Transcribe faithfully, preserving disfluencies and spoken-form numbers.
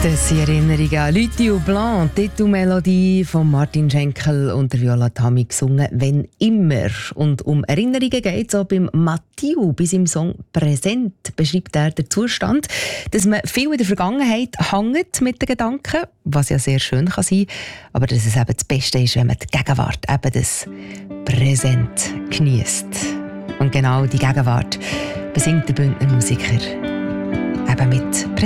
Das sind Erinnerungen an Lüthi und Blanc, die Titelmelodie von Martin Schenkel und der Viola Tammy gesungen «Wenn immer». Und um Erinnerungen geht es auch beim Mathieu. Bei seinem Song «Präsent» beschreibt er den Zustand, dass man viel in der Vergangenheit hängt mit den Gedanken, was ja sehr schön kann sein, aber dass es eben das Beste ist, wenn man die Gegenwart, eben das Präsent genießt. Und genau die Gegenwart besingt der Bündner Musiker eben mit